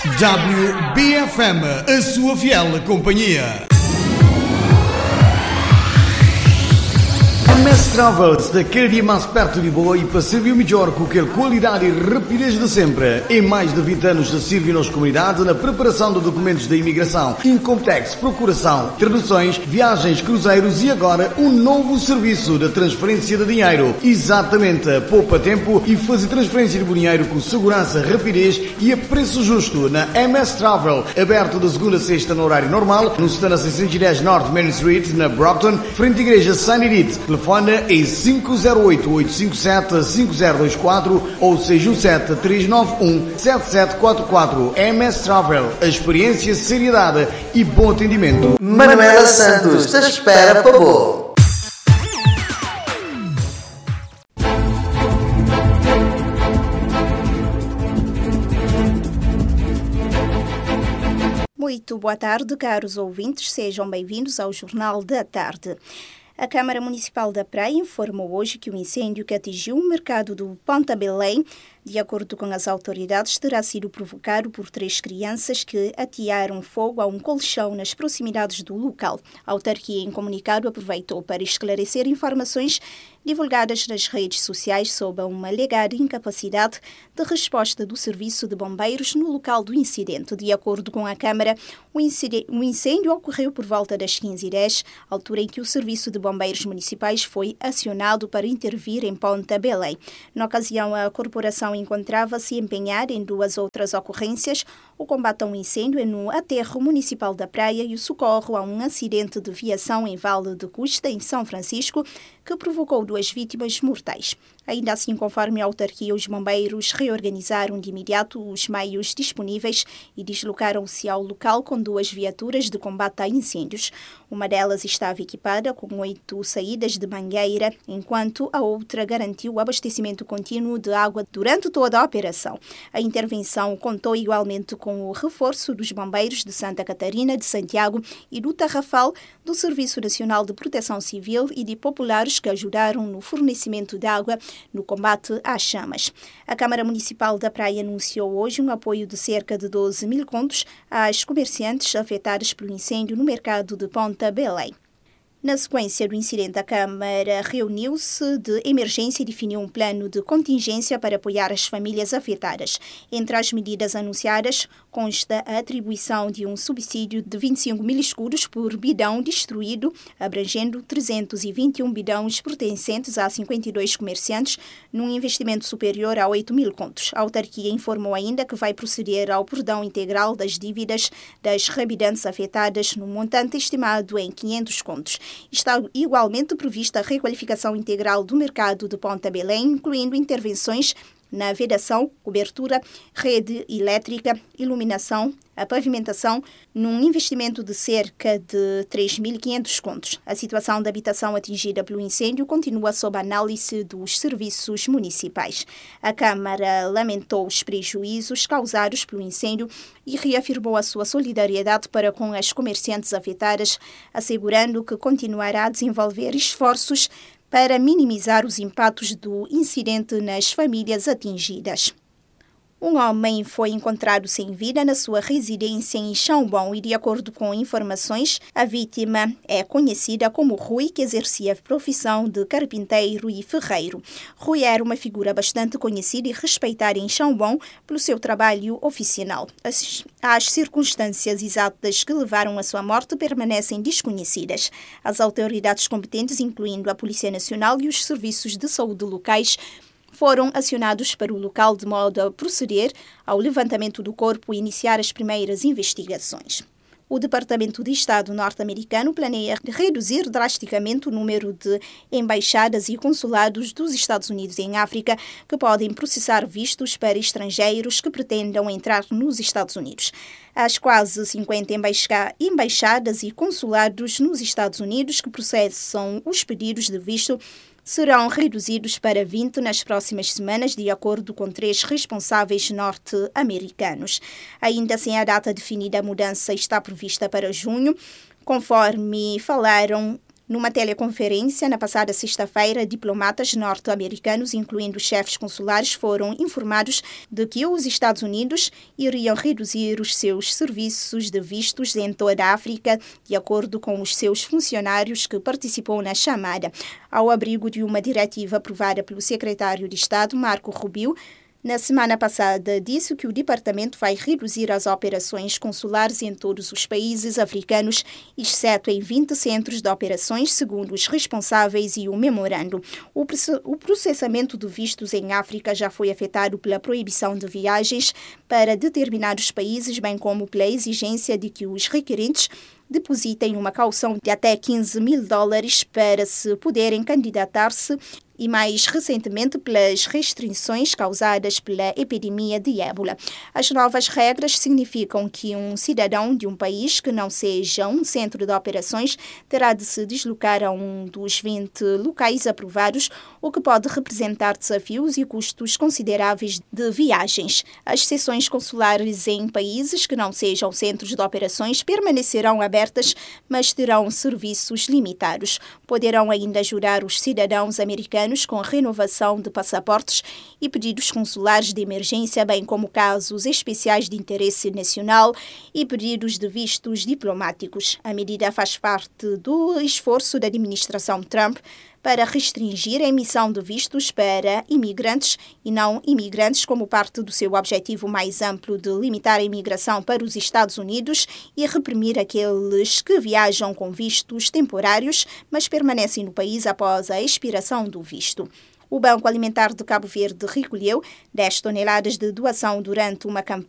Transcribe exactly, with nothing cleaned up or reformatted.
W B F M, a sua fiel companhia. M S Travels, daquele dia mais perto de boa e para servir melhor com aquela qualidade e rapidez de sempre. Em mais de vinte anos de servir nas comunidades na preparação de documentos da imigração, income tax, procuração, traduções, viagens, cruzeiros e agora um novo serviço de transferência de dinheiro. Exatamente, poupa tempo e fazer transferência de dinheiro com segurança, rapidez e a preço justo na M S Travel, aberto de segunda a sexta no horário normal, no setenta seiscentos e dez North Main Street, na Brockton, frente à igreja Saint Edith. Telefone em cinco zero oito, oito cinco sete, cinco zero dois quatro ou seis um sete, três nove um, sete sete quatro quatro. M S Travel, a experiência, seriedade e bom atendimento. Manuela Santos te espera para boa. Muito boa tarde, caros ouvintes, sejam bem-vindos ao Jornal da Tarde. A Câmara Municipal da Praia informou hoje que o incêndio que atingiu o mercado do Ponta Belém, de acordo com as autoridades, terá sido provocado por três crianças que atearam fogo a um colchão nas proximidades do local. A autarquia, em comunicado, aproveitou para esclarecer informações divulgadas nas redes sociais sobre uma alegada incapacidade de resposta do Serviço de Bombeiros no local do incidente. De acordo com a Câmara, o incêndio ocorreu por volta das quinze e dez, altura em que o Serviço de Bombeiros Municipais foi acionado para intervir em Ponta Belém. Na ocasião, a corporação encontrava-se empenhada em duas outras ocorrências: o combate a um incêndio no aterro municipal da Praia e o socorro a um acidente de viação em Vale de Custa, em São Francisco, que provocou duas vítimas mortais. Ainda assim, conforme a autarquia, os bombeiros reorganizaram de imediato os meios disponíveis e deslocaram-se ao local com duas viaturas de combate a incêndios. Uma delas estava equipada com oito saídas de mangueira, enquanto a outra garantiu o abastecimento contínuo de água durante toda a operação. A intervenção contou igualmente com o reforço dos bombeiros de Santa Catarina, de Santiago e do Tarrafal, do Serviço Nacional de Proteção Civil e de populares que ajudaram no fornecimento de água no combate às chamas. A Câmara Municipal da Praia anunciou hoje um apoio de cerca de doze mil contos às comerciantes afetadas pelo incêndio no mercado de Ponta Belém. Na sequência do incidente, a Câmara reuniu-se de emergência e definiu um plano de contingência para apoiar as famílias afetadas. Entre as medidas anunciadas consta a atribuição de um subsídio de vinte e cinco mil escudos por bidão destruído, abrangendo trezentos e vinte e um bidões pertencentes a cinquenta e dois comerciantes, num investimento superior a oito mil contos. A autarquia informou ainda que vai proceder ao perdão integral das dívidas das residentes afetadas, num montante estimado em quinhentos contos. Está igualmente prevista a requalificação integral do mercado de Ponta Belém, incluindo intervenções na vedação, cobertura, rede elétrica, iluminação, a pavimentação, num investimento de cerca de três mil e quinhentos contos. A situação da habitação atingida pelo incêndio continua sob análise dos serviços municipais. A Câmara lamentou os prejuízos causados pelo incêndio e reafirmou a sua solidariedade para com as comerciantes afetadas, assegurando que continuará a desenvolver esforços para minimizar os impactos do incidente nas famílias atingidas. Um homem foi encontrado sem vida na sua residência em Chão Bom e, de acordo com informações, a vítima é conhecida como Rui, que exercia a profissão de carpinteiro e ferreiro. Rui era uma figura bastante conhecida e respeitada em Chão Bom pelo seu trabalho oficinal. As, as circunstâncias exatas que levaram à sua morte permanecem desconhecidas. As autoridades competentes, incluindo a Polícia Nacional e os serviços de saúde locais, foram acionados para o local de modo a proceder ao levantamento do corpo e iniciar as primeiras investigações. O Departamento de Estado norte-americano planeia reduzir drasticamente o número de embaixadas e consulados dos Estados Unidos em África que podem processar vistos para estrangeiros que pretendam entrar nos Estados Unidos. As quase cinquenta embaixadas e consulados nos Estados Unidos que processam os pedidos de visto serão reduzidos para vinte nas próximas semanas, de acordo com três responsáveis norte-americanos. Ainda sem a data definida, a mudança está prevista para junho, conforme falaram Numa teleconferência, na passada sexta-feira, diplomatas norte-americanos, incluindo chefes consulares, foram informados de que os Estados Unidos iriam reduzir os seus serviços de vistos em toda a África, de acordo com os seus funcionários que participou na chamada. Ao abrigo de uma diretiva aprovada pelo secretário de Estado, Marco Rubio, na semana passada, disse que o departamento vai reduzir as operações consulares em todos os países africanos, exceto em vinte centros de operações, segundo os responsáveis e o memorando. O processamento de vistos em África já foi afetado pela proibição de viagens para determinados países, bem como pela exigência de que os requerentes depositem uma caução de até quinze mil dólares para se poderem candidatar-se e, mais recentemente, pelas restrições causadas pela epidemia de ébola. As novas regras significam que um cidadão de um país que não seja um centro de operações terá de se deslocar a um dos vinte locais aprovados, o que pode representar desafios e custos consideráveis de viagens. As seções consulares em países que não sejam centros de operações permanecerão abertas, mas terão serviços limitados. Poderão ainda ajudar os cidadãos americanos com a renovação de passaportes e pedidos consulares de emergência, bem como casos especiais de interesse nacional e pedidos de vistos diplomáticos. A medida faz parte do esforço da administração Trump para restringir a emissão de vistos para imigrantes e não imigrantes, como parte do seu objetivo mais amplo de limitar a imigração para os Estados Unidos e reprimir aqueles que viajam com vistos temporários, mas permanecem no país após a expiração do visto. O Banco Alimentar de Cabo Verde recolheu dez toneladas de doação durante uma campanha